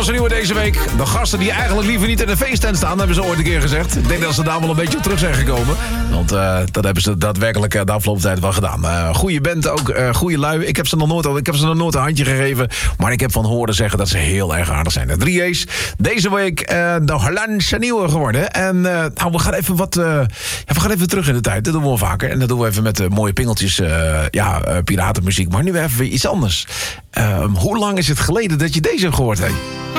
een nieuwe deze week. De gasten die eigenlijk liever niet in de feesttent staan, hebben ze ooit een keer gezegd. Ik denk dat ze daar wel een beetje op terug zijn gekomen. Want dat hebben ze daadwerkelijk de afgelopen tijd wel gedaan. Goeie band ook, goede lui. Ik heb ze nog nooit een handje gegeven. Maar ik heb van horen zeggen dat ze heel erg aardig zijn. De 3A's. Deze week de Hollandse nieuwe geworden. En we gaan even we gaan even terug in de tijd. Dat doen we wel vaker. En dat doen we even met mooie pingeltjes. Piratenmuziek. Maar nu even iets anders. Hoe lang is het geleden dat je deze hebt gehoord, hè?